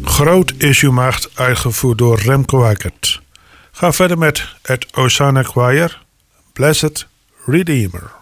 Groot is uw macht, uitgevoerd door Remco Eikert. Ga verder met het Hosanna Choir, Blessed Redeemer.